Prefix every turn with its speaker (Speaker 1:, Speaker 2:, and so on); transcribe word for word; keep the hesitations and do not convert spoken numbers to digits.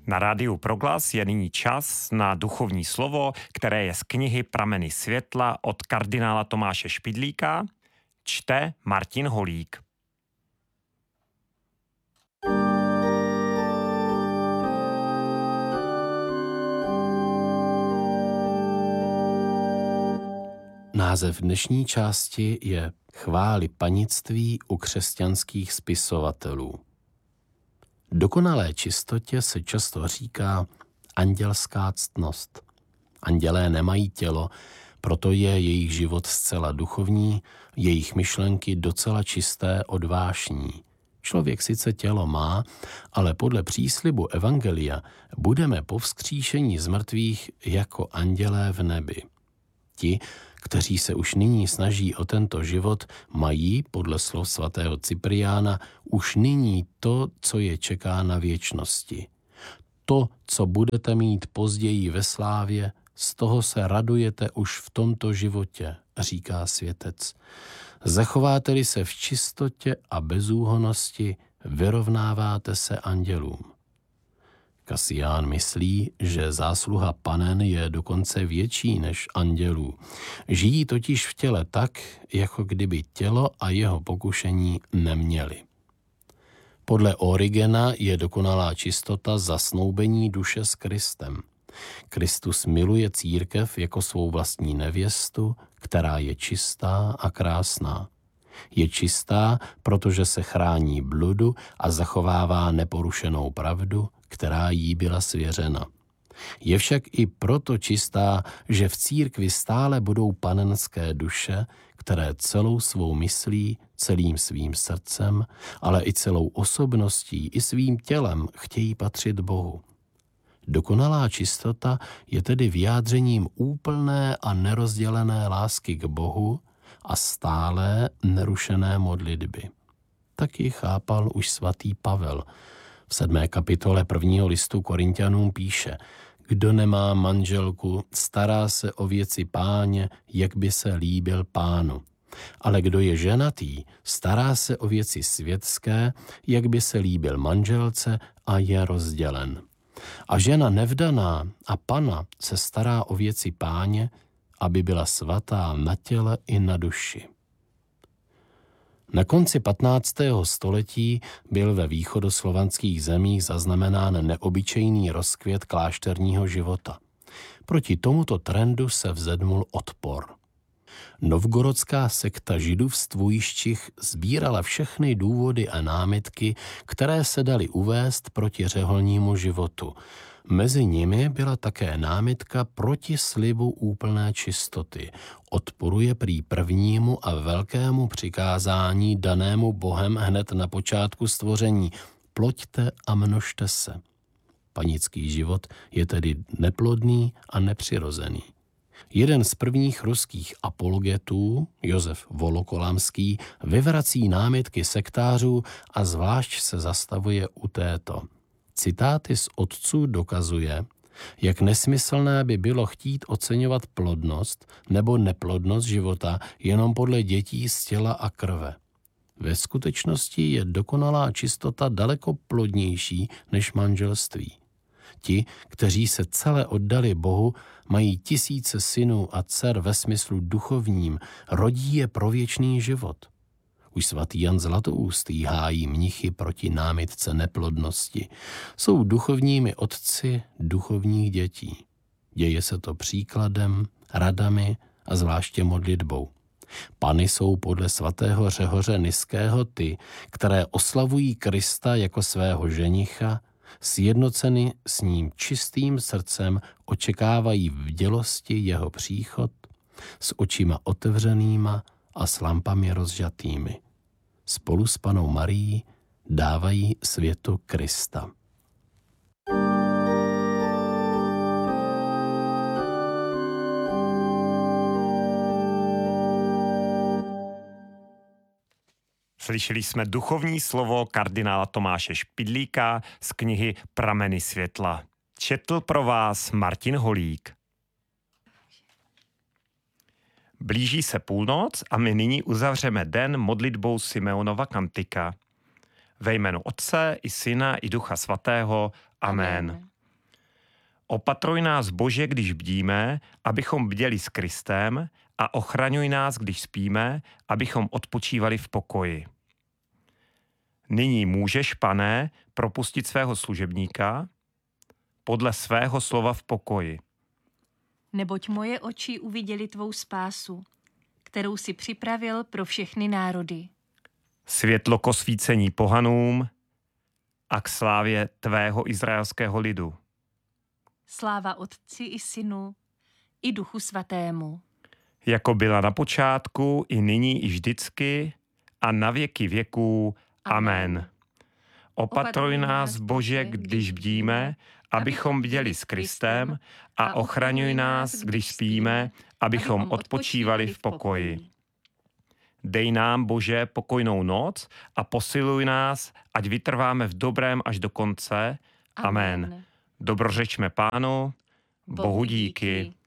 Speaker 1: Na rádiu Proglas je nyní čas na duchovní slovo, které je z knihy Prameny světla od kardinála Tomáše Špidlíka. Čte Martin Holík.
Speaker 2: Název dnešní části je Chvály panictví u křesťanských spisovatelů. Dokonalé čistotě se často říká andělská ctnost. Andělé nemají tělo, proto je jejich život zcela duchovní, jejich myšlenky docela čisté od vášní. Člověk sice tělo má, ale podle příslibu evangelia budeme po vzkříšení z mrtvých jako andělé v nebi. Ti, kteří se už nyní snaží o tento život, mají, podle slov svatého Cypriána, už nyní to, co je čeká na věčnosti. To, co budete mít později ve slávě, z toho se radujete už v tomto životě, říká světec. Zachováte-li se v čistotě a bezúhonnosti, vyrovnáváte se andělům. Kasián myslí, že zásluha panen je dokonce větší než andělů. Žijí totiž v těle tak, jako kdyby tělo a jeho pokušení neměli. Podle Origena je dokonalá čistota zasnoubení duše s Kristem. Kristus miluje církev jako svou vlastní nevěstu, která je čistá a krásná. Je čistá, protože se chrání bludu a zachovává neporušenou pravdu, která jí byla svěřena. Je však i proto čistá, že v církvi stále budou panenské duše, které celou svou myslí, celým svým srdcem, ale i celou osobností i svým tělem chtějí patřit Bohu. Dokonalá čistota je tedy vyjádřením úplné a nerozdělené lásky k Bohu a stálé nerušené modlitby. Tak ji chápal už svatý Pavel. V sedmé kapitole prvního listu Korinťanům píše: Kdo nemá manželku, stará se o věci Páně, jak by se líbil Pánu. Ale kdo je ženatý, stará se o věci světské, jak by se líbil manželce a je rozdělen. A žena nevdaná a pana se stará o věci Páně, aby byla svatá na těle i na duši. Na konci patnáctého století byl ve východoslovanských zemích zaznamenán neobyčejný rozkvět klášterního života. Proti tomuto trendu se vzedmul odpor. Novgorodská sekta židovstvujščích sbírala všechny důvody a námitky, které se daly uvést proti řeholnímu životu. Mezi nimi byla také námitka proti slibu úplné čistoty. Odporuje prý prvnímu a velkému přikázání danému Bohem hned na počátku stvoření: ploďte a množte se. Panický život je tedy neplodný a nepřirozený. Jeden z prvních ruských apologetů, Josef Volokolamský, vyvrací námitky sektářů a zvlášť se zastavuje u této. Citáty z otců dokazuje, jak nesmyslné by bylo chtít oceňovat plodnost nebo neplodnost života jenom podle dětí z těla a krve. Ve skutečnosti je dokonalá čistota daleko plodnější než manželství. Ti, kteří se celé oddali Bohu, mají tisíce synů a dcer ve smyslu duchovním, rodí je pro věčný život. Už svatý Jan Zlatoustý hájí mnichy proti námitce neplodnosti. Jsou duchovními otci duchovních dětí. Děje se to příkladem, radami a zvláště modlitbou. Pany jsou podle svatého Řehoře Nyského ty, které oslavují Krista jako svého ženicha, sjednoceny s ním čistým srdcem očekávají v bdělosti jeho příchod, s očima otevřenýma a s lampami rozžatými. Spolu s Pannou Marií dávají světu Krista.
Speaker 1: Slyšeli jsme duchovní slovo kardinála Tomáše Špidlíka z knihy Prameny světla. Četl pro vás Martin Holík. Blíží se půlnoc a my nyní uzavřeme den modlitbou Simeonova kantika. Ve jménu Otce i Syna i Ducha Svatého. Amen. Amen. Opatruj nás, Bože, když bdíme, abychom bděli s Kristem, a ochraňuj nás, když spíme, abychom odpočívali v pokoji. Nyní můžeš, Pane, propustit svého služebníka podle svého slova v pokoji.
Speaker 3: Neboť moje oči uviděly tvou spásu, kterou si připravil pro všechny národy.
Speaker 1: Světlo k osvícení pohanům a k slávě tvého izraelského lidu.
Speaker 3: Sláva Otci i Synu, i Duchu Svatému.
Speaker 1: Jako byla na počátku, i nyní, i vždycky, a na věky věků. Amen. Opatruj nás, Bože, když bdíme, abychom bděli s Kristem, a ochraňuj nás, když spíme, abychom odpočívali v pokoji. Dej nám, Bože, pokojnou noc a posiluj nás, ať vytrváme v dobrém až do konce. Amen. Dobrořečme Pánu, Bohu díky.